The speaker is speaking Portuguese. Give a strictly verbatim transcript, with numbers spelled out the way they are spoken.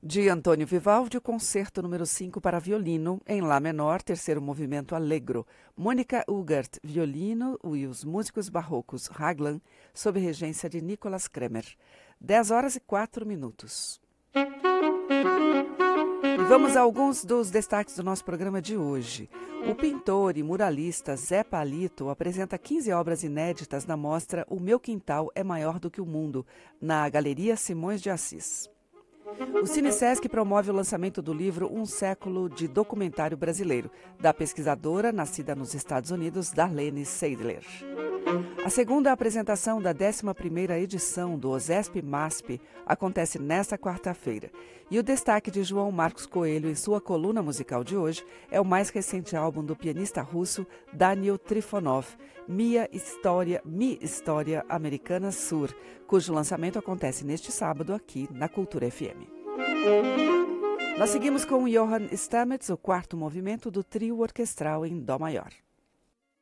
De Antônio Vivaldi, o concerto número cinco para violino, em Lá menor, terceiro movimento allegro. Mônica Ugart, violino, e os músicos barrocos Raglan, sob regência de Nicolas Kremer. dez horas e quatro minutos. E vamos a alguns dos destaques do nosso programa de hoje. O pintor e muralista Zé Palito apresenta quinze obras inéditas na mostra O Meu Quintal é Maior do que o Mundo, na Galeria Simões de Assis. O CineSesc promove o lançamento do livro Um Século de Documentário Brasileiro, da pesquisadora nascida nos Estados Unidos, Darlene Seidler. A segunda apresentação da décima primeira edição do OSESP MASP acontece nesta quarta-feira. E o destaque de João Marcos Coelho em sua coluna musical de hoje é o mais recente álbum do pianista russo Daniel Trifonov, Minha História, Mi História Americana Sur, cujo lançamento acontece neste sábado aqui na Cultura F M. Nós seguimos com Johann Stamets, o quarto movimento do trio orquestral em Dó maior.